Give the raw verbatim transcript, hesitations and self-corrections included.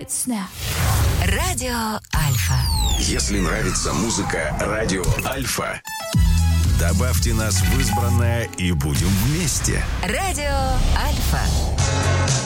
сна. Радио Альфа. Если нравится музыка Радио Альфа, добавьте нас в избранное и будем вместе. Радио Альфа.